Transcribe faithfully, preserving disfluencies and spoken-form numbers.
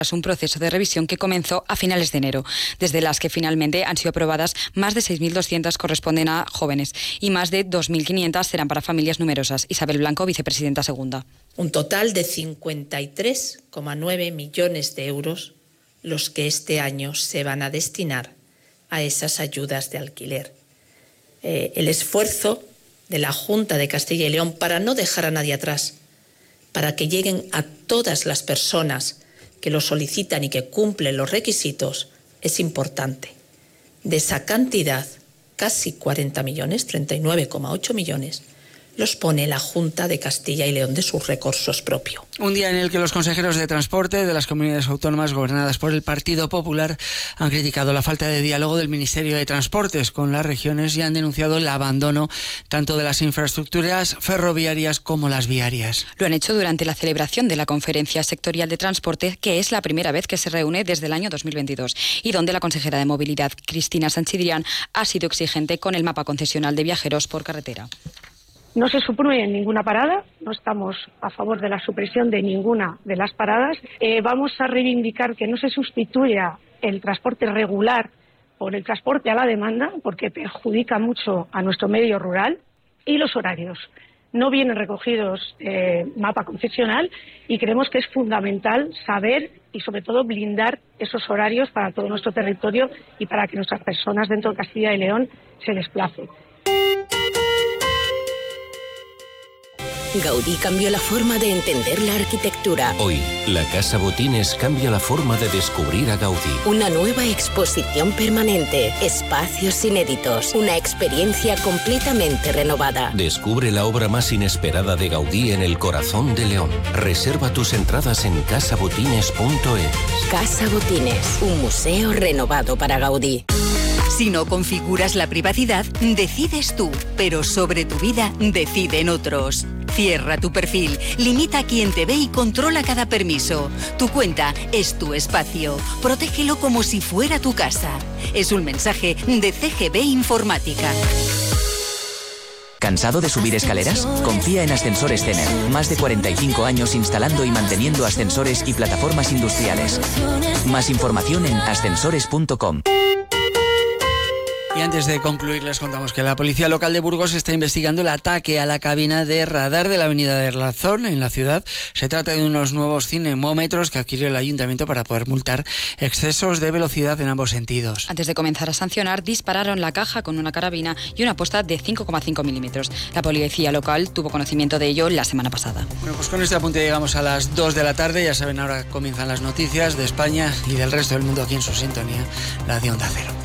tras un proceso de revisión que comenzó a finales de enero, desde las que finalmente han sido aprobadas más de seis mil doscientas corresponden a jóvenes y más de dos mil quinientas serán para familias numerosas. Isabel Blanco, vicepresidenta segunda. Un total de cincuenta y tres coma nueve millones de euros los que este año se van a destinar a esas ayudas de alquiler. Eh, el esfuerzo de la Junta de Castilla y León para no dejar a nadie atrás, para que lleguen a todas las personas que lo solicitan y que cumplen los requisitos, es importante. De esa cantidad, casi cuarenta millones, treinta y nueve coma ocho millones, los pone la Junta de Castilla y León de sus recursos propios. Un día en el que los consejeros de transporte de las comunidades autónomas gobernadas por el Partido Popular han criticado la falta de diálogo del Ministerio de Transportes con las regiones y han denunciado el abandono tanto de las infraestructuras ferroviarias como las viarias. Lo han hecho durante la celebración de la Conferencia Sectorial de Transporte, que es la primera vez que se reúne desde el año dos mil veintidós y donde la consejera de Movilidad, Cristina Sanchidrián, ha sido exigente con el mapa concesional de viajeros por carretera. No se supone ninguna parada, no estamos a favor de la supresión de ninguna de las paradas. Eh, vamos a reivindicar que no se sustituya el transporte regular por el transporte a la demanda, porque perjudica mucho a nuestro medio rural, y los horarios. No vienen recogidos eh, mapa concesional y creemos que es fundamental saber y sobre todo blindar esos horarios para todo nuestro territorio y para que nuestras personas dentro de Castilla y León se desplacen. Gaudí cambió la forma de entender la arquitectura. Hoy, la Casa Botines cambia la forma de descubrir a Gaudí. Una nueva exposición permanente, espacios inéditos, una experiencia completamente renovada. Descubre la obra más inesperada de Gaudí en el corazón de León. Reserva tus entradas en casa botines punto es. Casa Botines, un museo renovado para Gaudí. Si no configuras la privacidad, decides tú, pero sobre tu vida deciden otros. Cierra tu perfil, limita a quien te ve y controla cada permiso. Tu cuenta es tu espacio. Protégelo como si fuera tu casa. Es un mensaje de C G B Informática. ¿Cansado de subir escaleras? Confía en Ascensores Cener. Más de cuarenta y cinco años instalando y manteniendo ascensores y plataformas industriales. Más información en ascensores punto com. Y antes de concluir, les contamos que la Policía Local de Burgos está investigando el ataque a la cabina de radar de la avenida de Razón en la ciudad. Se trata de unos nuevos cinemómetros que adquirió el Ayuntamiento para poder multar excesos de velocidad en ambos sentidos. Antes de comenzar a sancionar, dispararon la caja con una carabina y una apuesta de cinco coma cinco milímetros. La Policía Local tuvo conocimiento de ello la semana pasada. Bueno, pues con este apunte llegamos a las dos de la tarde. Ya saben, ahora comienzan las noticias de España y del resto del mundo aquí en su sintonía, la de Onda Cero.